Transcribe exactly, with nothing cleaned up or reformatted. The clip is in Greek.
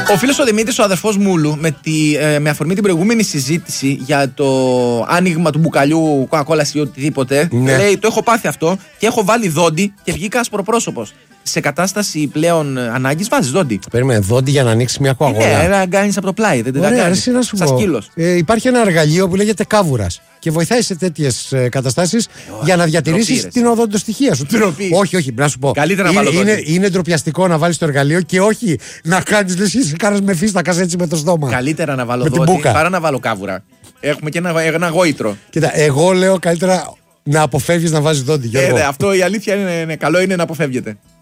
Ο φίλος ο Δημήτρης, ο αδερφός Μούλου, με, τη, ε, με αφορμή την προηγούμενη συζήτηση για το άνοιγμα του μπουκαλιού Coca-Cola ή οτιδήποτε, ναι. λέει: το έχω πάθει αυτό και έχω βάλει δόντι και βγήκα ασπροπρόσωπος. Σε κατάσταση πλέον ανάγκης βάζεις δόντι. Περίμενε, δόντι για να ανοίξει μια Coca-Cola. Ναι, να κάνεις από το πλάι. Δεν Ωραία, κάνεις. να σου Σαν πω. σκύλος. Ε, υπάρχει ένα εργαλείο που λέγεται κάβουρας και βοηθάει σε τέτοιες ε, καταστάσεις oh, για να διατηρήσεις την οδοντοστοιχεία σου. Τροπή. Όχι, όχι, να σου πω. Καλύτερα να είναι, βάλω είναι, δόντι. είναι ντροπιαστικό να βάλεις το εργαλείο και όχι να κάνεις λες είσαι κάνας με φίστακας έτσι με το στόμα. Καλύτερα να βάλω με δόντι παρά να βάλω κάβουρα. Έχουμε και ένα, ένα γόητρο. Κοίτα, εγώ λέω καλύτερα να αποφεύγεις να βάζεις δόντι. Ε, δε, αυτό η αλήθεια είναι, είναι καλό είναι να αποφεύγετε.